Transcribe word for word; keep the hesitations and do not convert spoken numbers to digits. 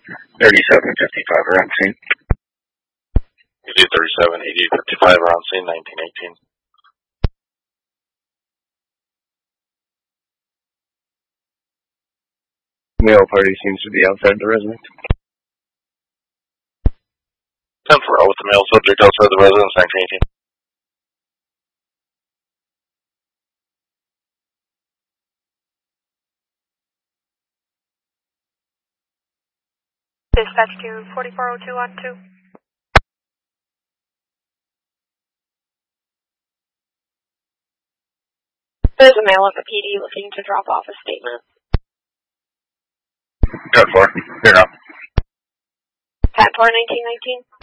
thirty-seven fifty-five around scene. You do thirty-seven eighty fifty-five around scene, nineteen eighteen. Male party seems to be outside the residence. ten four with the male subject outside the residence, nineteen eighteen. Dispatch to forty-four oh two on two. There's a male at the P D looking to drop off a statement. ten four, you're up. ten four nineteen nineteen.